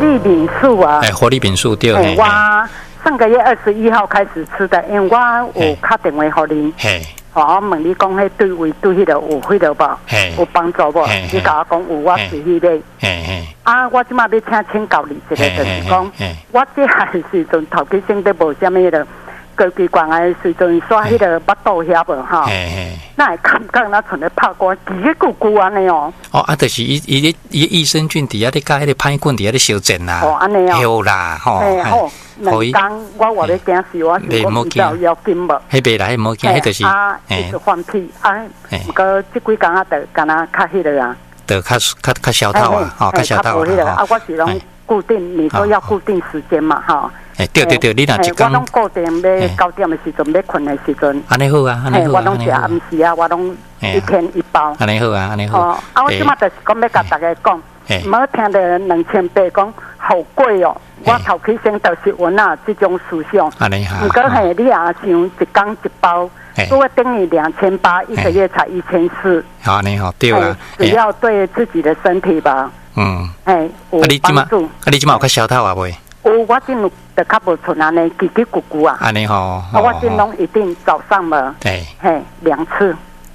力敏素啊， 活力敏素对。 我上个月21号开始吃的，因为我有打电话给你，我问你讲，迄对胃对迄个有迄个无？有帮助无？你甲我讲有，我随去买。啊，我即马要请教你一个，就是讲，我这下时阵头几生都无啥物迄个。高级关的时阵刷迄个巴肚遐无哈，那会感觉那像咧拍光，奇个咕咕安尼哦。 就是伊益生菌底下咧加迄个歹菌底下咧修正啦。 安尼哦。 好啦， 好。两工我话咧惊死我，是我比较要紧无。 迄袂啦，迄无惊，迄就是。 就是放屁不过即几工仔就敢若较迄个啊。 就较消透啊，较消透啊。我是拢固定，你说要固定时间嘛哈。 对，你若一工， 我拢固定要9点的时阵，要困的时阵。 安尼好啊，安尼好。 我拢食暗时啊，我拢一天一包。 安尼好啊，安尼好。 我即马就是讲要甲大家讲，唔好听到2800讲好贵哦。我头起先就是闻啊这种思想。 安尼好。 唔过你也想一工一包，如果等于2800，一个月才1400。 好，安尼好，对啊。 只要对自己的身体吧。有帮助。 你即马有较消透啊未？ 有，我真有就较无像安尼叽叽咕咕啊。 安尼吼。 我真拢一定早上嘛。 对。 2次。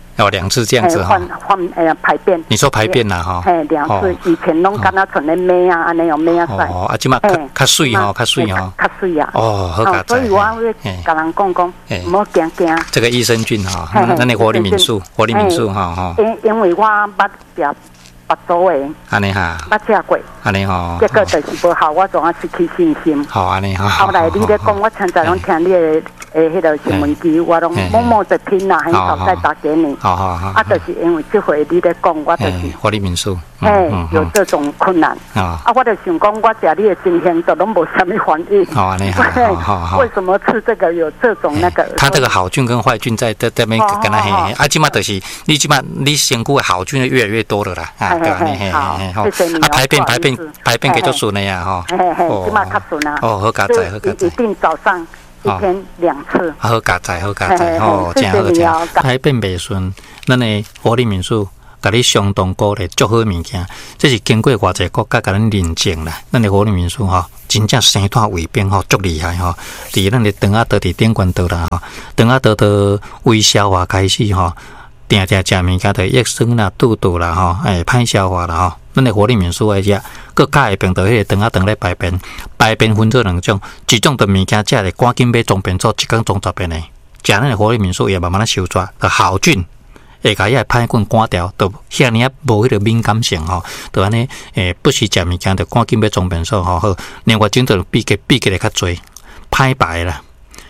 2次这样子哈。 换排便。 你说排便啦哈。 2次，以前拢敢若像咧咩啊，安尼有咩啊晒。 即马较水吼，较水吼。 较水啊。 好佳哉。 所以我要甲人讲，唔好惊。 这个益生菌哈，咱的活力敏素哈。 因为我捌食白粥的， 安尼哈， 捌食过， 安尼吼， 结果就是无好，我总啊失去信心。 好，安尼哈。 后来你咧讲，我现在拢听你的迄个新闻机，我拢默默的听啦，很少再打给你。 好。 就是因为这回你咧讲，我就是活力敏素， 有这种困难。我就想讲，我食你的新鲜都拢无啥物反应。 好，安尼好。 为什么吃这个有这种那个？ 它这个好菌跟坏菌在这边跟它即马就是你即马你身躯的好菌越来越多了啦。 好，谢谢你。 排便给做顺的呀，哈。 即马较顺啊。 好佳哉，好佳哉。 一定早上一天2次。 好佳哉，真好真。排便袂顺，咱的活力敏素，甲你相当鼓励，足好物件。这是经过偌济国家甲咱认证啦，咱的活力敏素哈，真正生态胃病吼足厉害吼。伫咱的肠仔道伫顶悬道啦吼，肠仔道的微消化开始吼。定食物件就益生啦、肚肚啦吼，歹消化啦吼。咱的活力敏素来食，佮甲会病到迄个肠仔肠咧排便，排便分做2种，一种就物件食咧赶紧要装便做，一工装10遍的。食咱的活力敏素也慢慢收抓，就好菌会甲伊歹菌赶掉，就遐尔无迄个敏感性吼，就安尼不时食物件就赶紧要装便做吼。好，另外种就比较咧较侪，歹排啦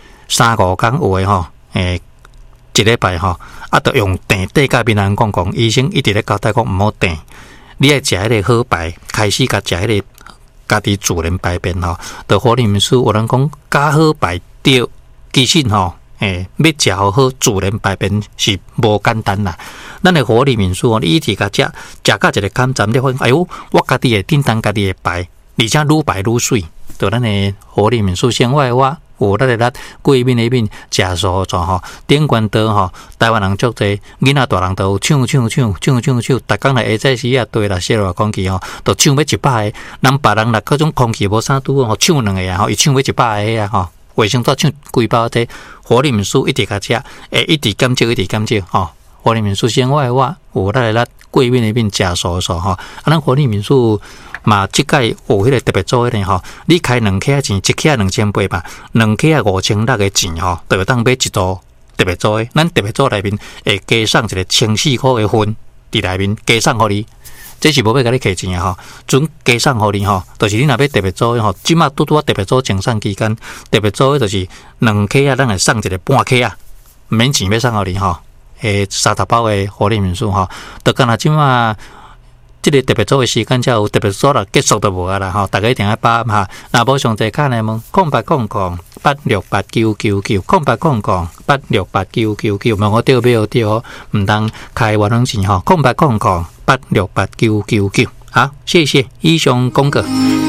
，3-5工有诶吼，一礼拜吼。就用碘甲病人讲，医生一直咧交代讲毋好碘，你爱食迄个好排，开始甲食迄个家己自然排便吼。就活力敏素有人讲加好排对，其实吼，要食好自然排便是无简单啦。咱的活力敏素哦，你一直甲食到一个感站，你发现哎呦，我家己会叮当家己会排，而且愈排愈水。就咱的活力敏素先外我。有咱的贵面的面食素做吼，顶悬道吼，台湾人足侪，囡仔大人都有唱，逐工来下早时啊，对啦，泄漏空气吼，都唱要100个，人别人若各种空气无啥拄吼，唱2个啊，吼，伊唱要100个啊，吼，卫生纸唱几包这活力敏素一直甲食，一直减少吼，活力敏素先我有咱的贵面的面食素吼，咱活力敏素。嘛，即届有迄个特别做迄个吼，你开2克钱，1克2800吧，2克5600个钱吼，就当买1组特别做的。咱特别做内面会加送一个1400块的分伫内面加送互你，这是无要甲你客钱的吼，准加送互你吼，就是你若要特别做的吼，即马拄特别做精算期间，特别做的就是2克咱会送一个半克免钱要送互你吼，30包的活力敏素吼，就敢若即马。这个特别做的时间才有特别做啦，结束就无啊啦吼！大家一定要把握哈。若无详细看来问0800-868999800-8689999，问我对没对哦？唔当开玩笑钱吼，0800-8689999。好，谢谢以上讲过。